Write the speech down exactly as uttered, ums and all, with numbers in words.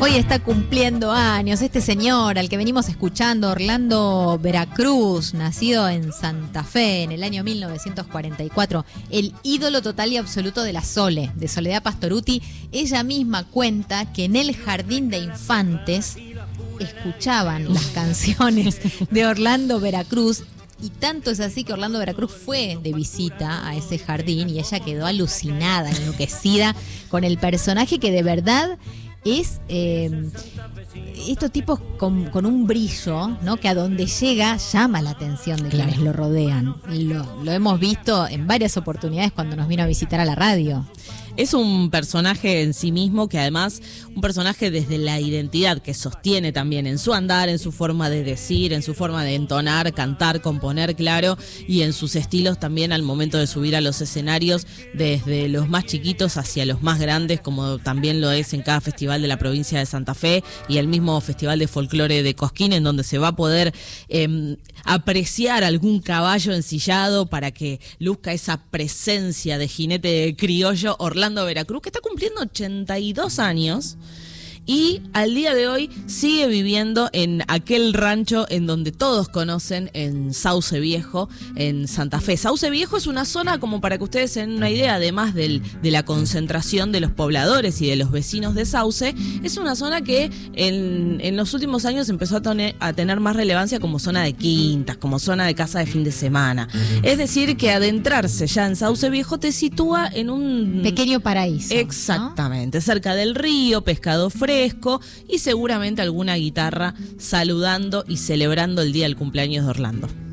Hoy está cumpliendo años este señor al que venimos escuchando, Orlando Veracruz, nacido en Santa Fe en el año mil novecientos cuarenta y cuatro, el ídolo total y absoluto de la Sole, de Soledad Pastorutti. Ella misma cuenta que en el jardín de infantes escuchaban las canciones de Orlando Veracruz. Y tanto es así que Orlando Veracruz fue de visita a ese jardín y ella quedó alucinada, enloquecida con el personaje que de verdad es eh, estos tipos con, con un brillo, ¿no? Que a donde llega llama la atención de quienes lo rodean. Lo, lo hemos visto en varias oportunidades cuando nos vino a visitar a la radio. Es un personaje en sí mismo que además, un personaje desde la identidad que sostiene también en su andar, en su forma de decir, en su forma de entonar, cantar, componer, claro, y en sus estilos también al momento de subir a los escenarios, desde los más chiquitos hacia los más grandes, como también lo es en cada festival de la provincia de Santa Fe y el mismo Festival de Folclore de Cosquín, en donde se va a poder eh, apreciar algún caballo ensillado para que luzca esa presencia de jinete criollo. Orlando Veracruz, que está cumpliendo ochenta y dos años y al día de hoy sigue viviendo en aquel rancho en donde todos conocen, en Sauce Viejo, en Santa Fe. Sauce Viejo es una zona, como para que ustedes se den una idea, además del, de la concentración de los pobladores y de los vecinos de Sauce, es una zona que en, en los últimos años empezó a, tone, a tener más relevancia como zona de quintas, como zona de casa de fin de semana. Es decir, que adentrarse ya en Sauce Viejo te sitúa en un pequeño paraíso. Exactamente, ¿no? Cerca del río, pescado fresco y seguramente alguna guitarra saludando y celebrando el día del cumpleaños de Orlando.